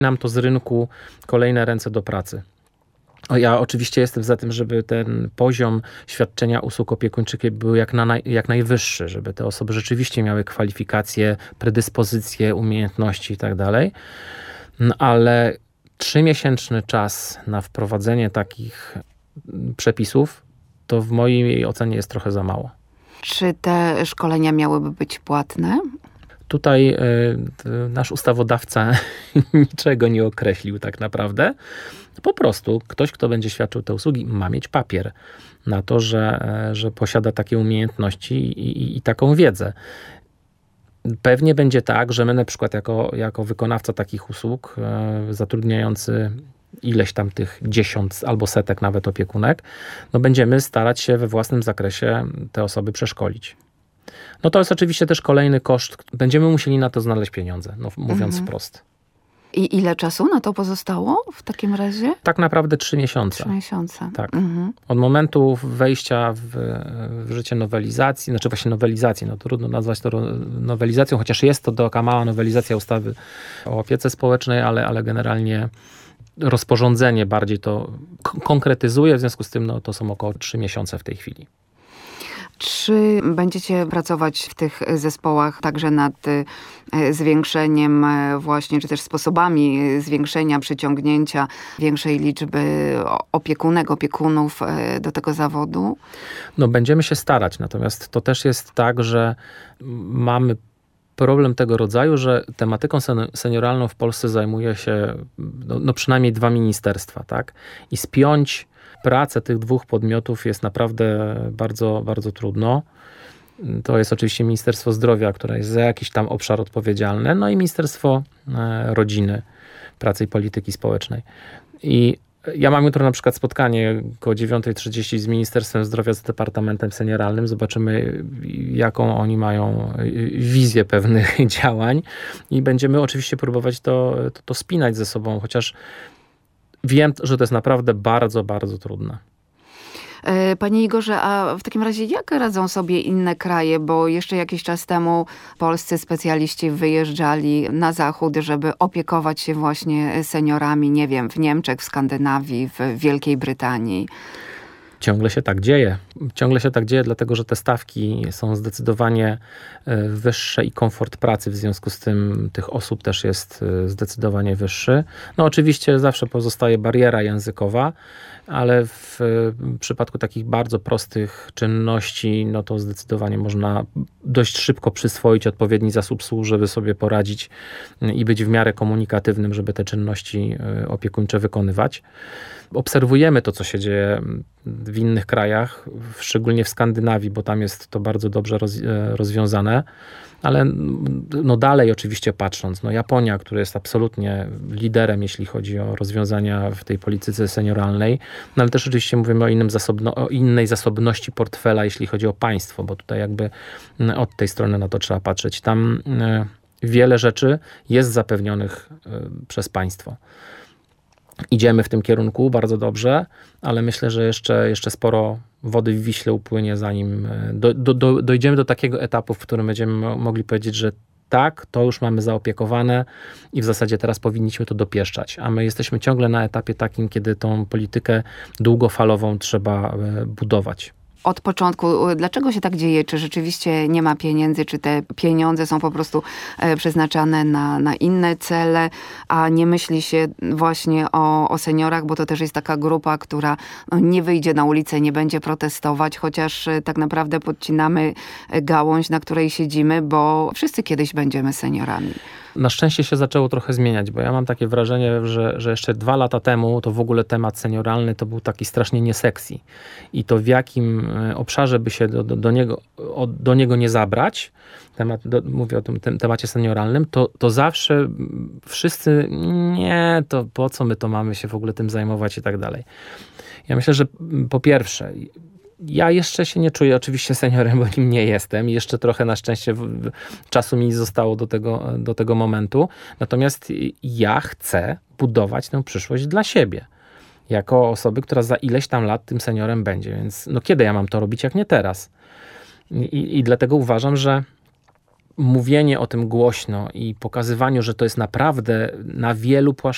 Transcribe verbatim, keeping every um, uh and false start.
nam to z rynku kolejne ręce do pracy. Ja oczywiście jestem za tym, żeby ten poziom świadczenia usług opiekuńczych był jak, na naj, jak najwyższy, żeby te osoby rzeczywiście miały kwalifikacje, predyspozycje, umiejętności i tak dalej. Ale trzymiesięczny czas na wprowadzenie takich przepisów to w mojej ocenie jest trochę za mało. Czy te szkolenia miałyby być płatne? Tutaj y, y, nasz ustawodawca niczego nie określił tak naprawdę. Po prostu ktoś, kto będzie świadczył te usługi, ma mieć papier na to, że, że posiada takie umiejętności i, i, i taką wiedzę. Pewnie będzie tak, że my na przykład jako, jako wykonawca takich usług, y, zatrudniający ileś tam tych dziesiąt albo setek nawet opiekunek, no będziemy starać się we własnym zakresie te osoby przeszkolić. No to jest oczywiście też kolejny koszt. Będziemy musieli na to znaleźć pieniądze, no mówiąc mhm. wprost. I ile czasu na to pozostało w takim razie? Tak naprawdę trzy miesiące. Trzy miesiące. Tak. Mhm. Od momentu wejścia w, w życie nowelizacji, znaczy właśnie nowelizacji, no trudno nazwać to nowelizacją, chociaż jest to taka mała nowelizacja ustawy o opiece społecznej, ale, ale generalnie rozporządzenie bardziej to k- konkretyzuje, w związku z tym no, to są około trzy miesiące w tej chwili. Czy będziecie pracować w tych zespołach także nad zwiększeniem właśnie, czy też sposobami zwiększenia, przyciągnięcia większej liczby opiekunek, opiekunów do tego zawodu? No będziemy się starać, natomiast to też jest tak, że mamy problem tego rodzaju, że tematyką senioralną w Polsce zajmuje się no, no przynajmniej dwa ministerstwa, tak? I spiąć pracę tych dwóch podmiotów jest naprawdę bardzo, bardzo trudno. To jest oczywiście Ministerstwo Zdrowia, które jest za jakiś tam obszar odpowiedzialne, no i Ministerstwo Rodziny, Pracy i Polityki Społecznej. I ja mam jutro na przykład spotkanie około dziewiąta trzydzieści z Ministerstwem Zdrowia, z Departamentem Senioralnym. Zobaczymy, jaką oni mają wizję pewnych działań i będziemy oczywiście próbować to, to, to spinać ze sobą, chociaż wiem, że to jest naprawdę bardzo, bardzo trudne. Panie Igorze, a w takim razie jak radzą sobie inne kraje? Bo jeszcze jakiś czas temu polscy specjaliści wyjeżdżali na zachód, żeby opiekować się właśnie seniorami, nie wiem, w Niemczech, w Skandynawii, w Wielkiej Brytanii. Ciągle się tak dzieje. Ciągle się tak dzieje, dlatego że te stawki są zdecydowanie wyższe i komfort pracy w związku z tym tych osób też jest zdecydowanie wyższy. No oczywiście zawsze pozostaje bariera językowa, ale w przypadku takich bardzo prostych czynności, no to zdecydowanie można dość szybko przyswoić odpowiedni zasób słów, żeby sobie poradzić i być w miarę komunikatywnym, żeby te czynności opiekuńcze wykonywać. Obserwujemy to, co się dzieje w innych krajach, szczególnie w Skandynawii, bo tam jest to bardzo dobrze roz, rozwiązane, ale no dalej oczywiście patrząc, no Japonia, która jest absolutnie liderem, jeśli chodzi o rozwiązania w tej polityce senioralnej, no ale też oczywiście mówimy o, innym zasobno, o innej zasobności portfela, jeśli chodzi o państwo, bo tutaj jakby od tej strony na to trzeba patrzeć. Tam wiele rzeczy jest zapewnionych przez państwo. Idziemy w tym kierunku bardzo dobrze, ale myślę, że jeszcze, jeszcze sporo wody w Wiśle upłynie, zanim do, do, do, dojdziemy do takiego etapu, w którym będziemy mogli powiedzieć, że tak, to już mamy zaopiekowane i w zasadzie teraz powinniśmy to dopieszczać. A my jesteśmy ciągle na etapie takim, kiedy tą politykę długofalową trzeba budować. Od początku, dlaczego się tak dzieje? Czy rzeczywiście nie ma pieniędzy, czy te pieniądze są po prostu przeznaczane na, na inne cele, a nie myśli się właśnie o, o seniorach, bo to też jest taka grupa, która nie wyjdzie na ulicę, nie będzie protestować, chociaż tak naprawdę podcinamy gałąź, na której siedzimy, bo wszyscy kiedyś będziemy seniorami. Na szczęście się zaczęło trochę zmieniać, bo ja mam takie wrażenie, że, że jeszcze dwa lata temu to w ogóle temat senioralny to był taki strasznie niesexy. I to w jakim obszarze by się do, do, do, niego, do niego nie zabrać, temat, do, mówię o tym, tym temacie senioralnym, to, to zawsze wszyscy nie, to po co my to mamy się w ogóle tym zajmować i tak dalej. Ja myślę, że po pierwsze, ja jeszcze się nie czuję oczywiście seniorem, bo nim nie jestem. Jeszcze trochę na szczęście czasu mi zostało do tego, do tego momentu. Natomiast ja chcę budować tę przyszłość dla siebie. Jako osoby, która za ileś tam lat tym seniorem będzie. Więc no kiedy ja mam to robić, jak nie teraz? I, i dlatego uważam, że mówienie o tym głośno i pokazywaniu, że to jest naprawdę na wielu płaszczyznach